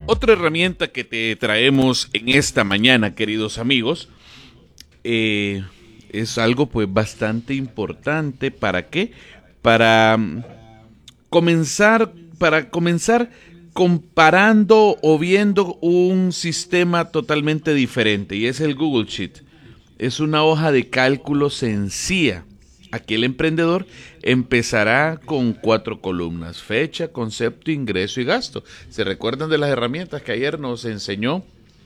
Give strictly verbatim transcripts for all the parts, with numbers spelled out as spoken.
Otra herramienta que te traemos en esta mañana, queridos amigos, eh, es algo pues bastante importante. ¿Para qué? Para um, comenzar, para comenzar comparando o viendo un sistema totalmente diferente, y es el Google Sheet. Es una hoja de cálculo sencilla. Aquí el emprendedor empezará con cuatro columnas: fecha, concepto, ingreso y gasto. ¿Se recuerdan de las herramientas que ayer nos enseñó?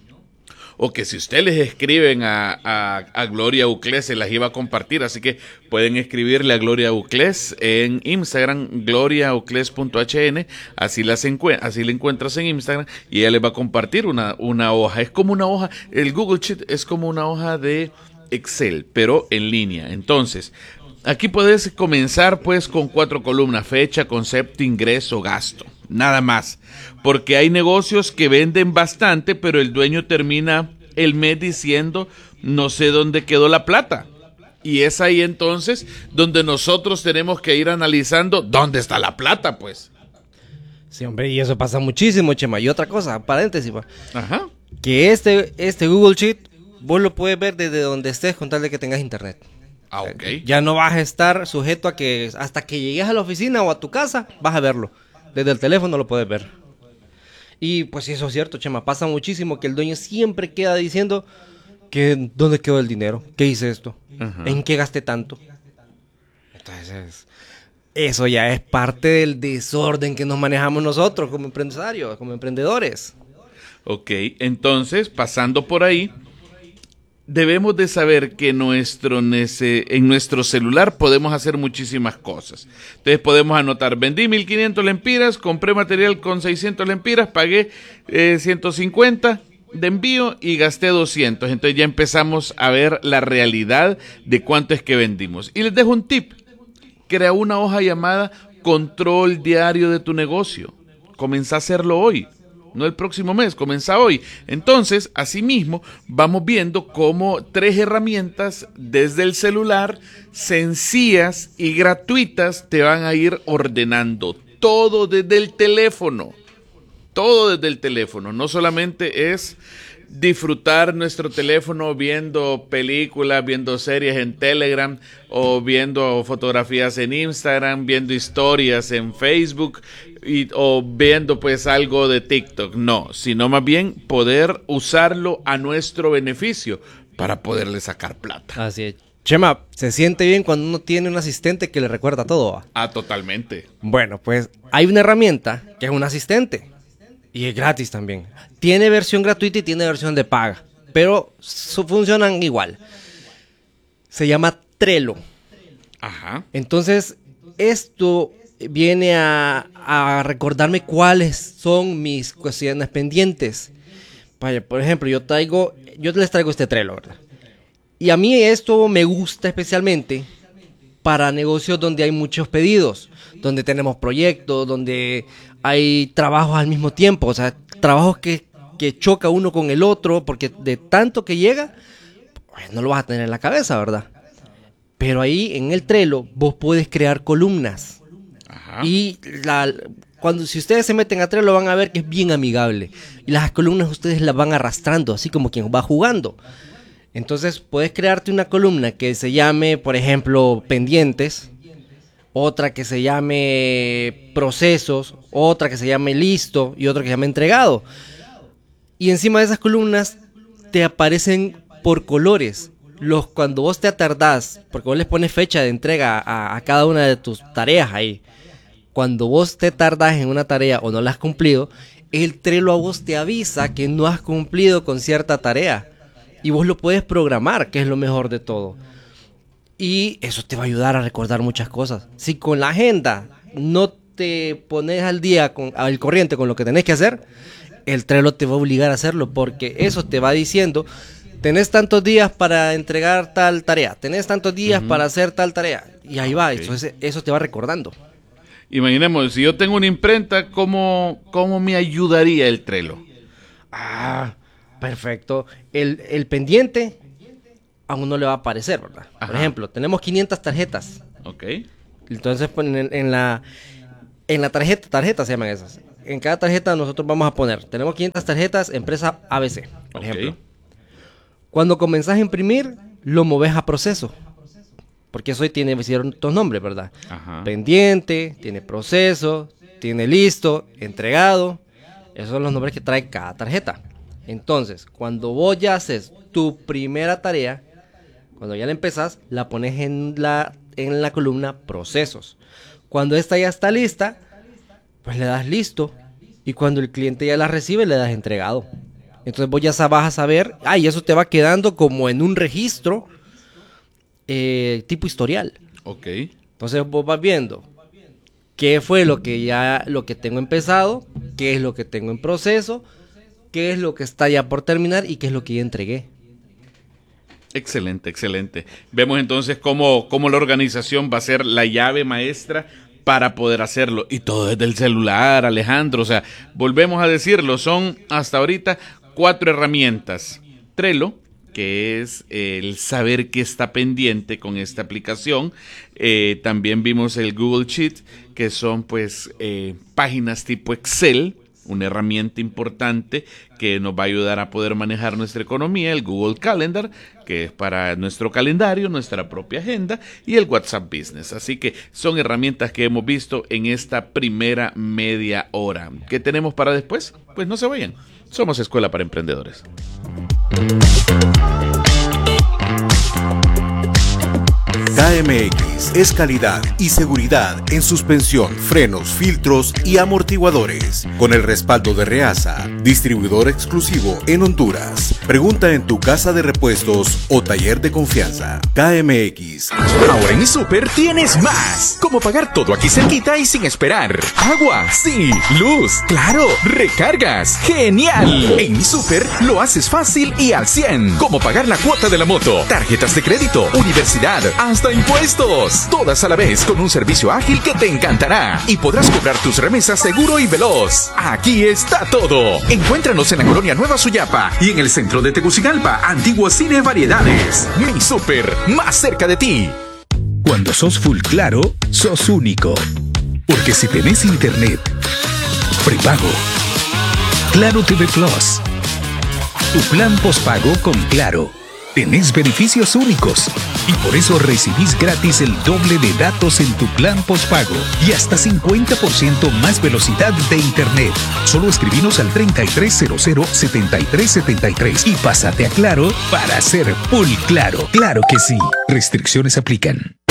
O que si ustedes les escriben a, a, a Gloria Uclés, se las iba a compartir, así que pueden escribirle a Gloria Uclés en Instagram, gloria uclés punto h n, así, las encue- así la encuentras en Instagram, y ella les va a compartir una, una hoja. Es como una hoja, el Google Sheet es como una hoja de Excel, pero en línea. Entonces, aquí puedes comenzar pues con cuatro columnas: fecha, concepto, ingreso, gasto. Nada más. Porque hay negocios que venden bastante, pero el dueño termina el mes diciendo: no sé dónde quedó la plata. Y es ahí entonces donde nosotros tenemos que ir analizando dónde está la plata, pues. Sí, hombre, y eso pasa muchísimo, Chema. Y otra cosa, paréntesis, pa, Ajá. que este, este Google Sheet, vos lo puedes ver desde donde estés con tal de que tengas internet. Ah, ok. Ya no vas a estar sujeto a que hasta que llegues a la oficina o a tu casa vas a verlo. Desde el teléfono lo puedes ver. Y pues eso es cierto, Chema. Pasa muchísimo que el dueño siempre queda diciendo que ¿dónde quedó el dinero? ¿Qué hice esto? Ajá. ¿En qué gasté tanto? Entonces, eso ya es parte del desorden que nos manejamos nosotros como empresarios, como emprendedores. Ok, entonces, pasando por ahí, debemos de saber que nuestro nece- en nuestro celular podemos hacer muchísimas cosas. Entonces podemos anotar: vendí mil quinientas lempiras, compré material con seiscientas lempiras, pagué eh, ciento cincuenta de envío y gasté doscientos. Entonces ya empezamos a ver la realidad de cuánto es que vendimos. Y les dejo un tip: crea una hoja llamada control diario de tu negocio. Comenzá a hacerlo hoy. No el próximo mes, comienza hoy. Entonces, asimismo, vamos viendo cómo tres herramientas desde el celular, sencillas y gratuitas, te van a ir ordenando todo desde el teléfono. Todo desde el teléfono. No solamente es disfrutar nuestro teléfono viendo películas, viendo series en Telegram, o viendo fotografías en Instagram, viendo historias en Facebook, y, o viendo pues algo de TikTok. No, sino más bien poder usarlo a nuestro beneficio para poderle sacar plata. Así es. Chema, se siente bien cuando uno tiene un asistente que le recuerda todo, ¿va? Ah, totalmente. Bueno, pues hay una herramienta que es un asistente. Y es gratis también. Tiene versión gratuita y tiene versión de paga. Pero so, funcionan igual. Se llama Trello. Ajá. Entonces, esto viene a, a recordarme cuáles son mis cuestiones pendientes. Vaya, por ejemplo, yo traigo, yo les traigo este Trello, ¿verdad? Y a mí esto me gusta especialmente para negocios donde hay muchos pedidos, donde tenemos proyectos, donde hay trabajos al mismo tiempo, o sea, trabajos que, que choca uno con el otro, porque de tanto que llega, pues no lo vas a tener en la cabeza, ¿verdad? Pero ahí en el Trello vos puedes crear columnas. Ajá. Y la, cuando, si ustedes se meten a Trello van a ver que es bien amigable. Y las columnas ustedes las van arrastrando, así como quien va jugando. Entonces puedes crearte una columna que se llame, por ejemplo, pendientes, otra que se llame procesos, otra que se llame listo y otra que se llame entregado. Y encima de esas columnas te aparecen por colores. Los, cuando vos te tardás, porque vos les pones fecha de entrega a, a cada una de tus tareas ahí. Cuando vos te tardás en una tarea o no la has cumplido, el Trello a vos te avisa que no has cumplido con cierta tarea. Y vos lo puedes programar, que es lo mejor de todo. Y eso te va a ayudar a recordar muchas cosas. Si con la agenda no te pones al día, con, al corriente con lo que tenés que hacer, el Trello te va a obligar a hacerlo, porque eso te va diciendo: tenés tantos días para entregar tal tarea, tenés tantos días uh-huh. para hacer tal tarea. Y ahí va, okay. eso, eso te va recordando. Imaginemos, si yo tengo una imprenta, ¿cómo, cómo me ayudaría el Trello? Ah, perfecto. El, el pendiente a uno le va a aparecer, ¿verdad? Ajá. Por ejemplo, tenemos quinientas tarjetas. Ok. Entonces, pues, en, en la en la tarjeta, tarjeta se llaman esas. en cada tarjeta nosotros vamos a poner, tenemos quinientas tarjetas, empresa A B C, por Ok. ejemplo. Cuando comenzás a imprimir, lo moves a proceso. Porque eso tiene ciertos nombres, ¿verdad? Ajá. Pendiente, tiene proceso, tiene listo, entregado. Esos son los nombres que trae cada tarjeta. Entonces, cuando vos ya haces tu primera tarea, cuando ya la empezás, la pones en la, en la columna procesos. Cuando esta ya está lista, pues le das listo. Y cuando el cliente ya la recibe, le das entregado. Entonces vos ya vas a saber, ah, y eso te va quedando como en un registro eh, tipo historial. Ok. Entonces vos vas viendo qué fue lo que ya, lo que tengo empezado, qué es lo que tengo en proceso, qué es lo que está ya por terminar y qué es lo que ya entregué. Excelente, excelente. Vemos entonces cómo, cómo la organización va a ser la llave maestra para poder hacerlo. Y todo desde el celular, Alejandro. O sea, volvemos a decirlo, son hasta ahorita cuatro herramientas. Trello, que es el saber qué está pendiente con esta aplicación. Eh, también vimos el Google Sheet, que son pues eh, páginas tipo Excel, una herramienta importante que nos va a ayudar a poder manejar nuestra economía, el Google Calendar, que es para nuestro calendario, nuestra propia agenda, y el WhatsApp Business. Así que son herramientas que hemos visto en esta primera media hora. ¿Qué tenemos para después? Pues no se vayan. Somos Escuela para Emprendedores. K M X es calidad y seguridad en suspensión, frenos, filtros y amortiguadores. Con el respaldo de Reasa, distribuidor exclusivo en Honduras. Pregunta en tu casa de repuestos o taller de confianza. K M X. Ahora en mi súper tienes más. Como pagar todo aquí cerquita y sin esperar. Agua, sí. Luz, claro. Recargas, genial. En mi súper lo haces fácil y al cien. Como pagar la cuota de la moto, tarjetas de crédito, universidad, hasta impuestos. Todas a la vez con un servicio ágil que te encantará. Y podrás cobrar tus remesas seguro y veloz. Aquí está todo. Encuéntranos en la colonia Nueva Suyapa y en el centro de Tegucigalpa, Antiguo Cine Variedades. Mi súper, más cerca de ti. Cuando sos full claro, sos único. Porque si tenés internet prepago, Claro T V Plus, tu plan postpago con Claro, tenés beneficios únicos y por eso recibís gratis el doble de datos en tu plan postpago y hasta cincuenta por ciento más velocidad de internet. Solo escribinos al treinta y tres cero cero, setenta y tres setenta y tres y pásate a Claro para ser full claro. Claro que sí. Restricciones aplican.